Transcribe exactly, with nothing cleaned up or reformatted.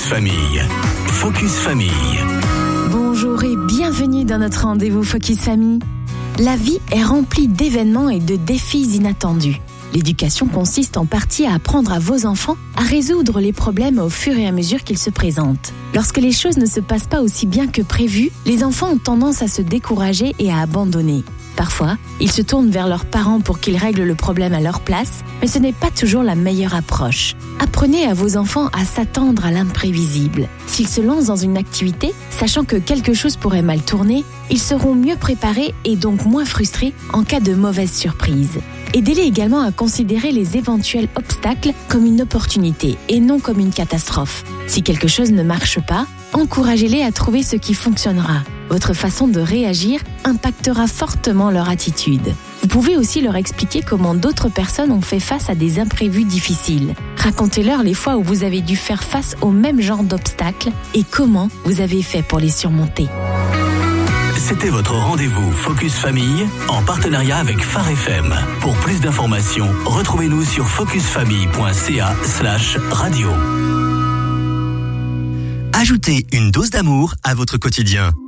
Famille. Focus Famille. Bonjour et bienvenue dans notre rendez-vous Focus Famille. La vie est remplie d'événements et de défis inattendus. L'éducation consiste en partie à apprendre à vos enfants à résoudre les problèmes au fur et à mesure qu'ils se présentent. Lorsque les choses ne se passent pas aussi bien que prévu, les enfants ont tendance à se décourager et à abandonner. Parfois, ils se tournent vers leurs parents pour qu'ils règlent le problème à leur place, mais ce n'est pas toujours la meilleure approche. Apprenez à vos enfants à s'attendre à l'imprévisible. S'ils se lancent dans une activité, sachant que quelque chose pourrait mal tourner, ils seront mieux préparés et donc moins frustrés en cas de mauvaise surprise. Aidez-les également à considérer les éventuels obstacles comme une opportunité et non comme une catastrophe. Si quelque chose ne marche pas, encouragez-les à trouver ce qui fonctionnera. Votre façon de réagir impactera fortement leur attitude. Vous pouvez aussi leur expliquer comment d'autres personnes ont fait face à des imprévus difficiles. Racontez-leur les fois où vous avez dû faire face au même genre d'obstacles et comment vous avez fait pour les surmonter. C'était votre rendez-vous Focus Famille en partenariat avec Phare F M. Pour plus d'informations, retrouvez-nous sur focusfamille.ca slash radio. Ajoutez une dose d'amour à votre quotidien.